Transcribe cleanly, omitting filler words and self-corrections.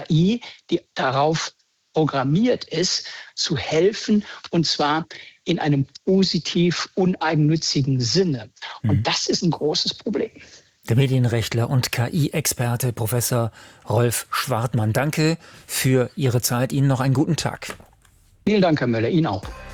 KI, die darauf programmiert ist, zu helfen, und zwar in einem positiv uneigennützigen Sinne. Mhm. Und das ist ein großes Problem. Der Medienrechtler und KI-Experte Professor Rolf Schwartmann. Danke für Ihre Zeit. Ihnen noch einen guten Tag. Vielen Dank, Herr Müller. Ihnen auch.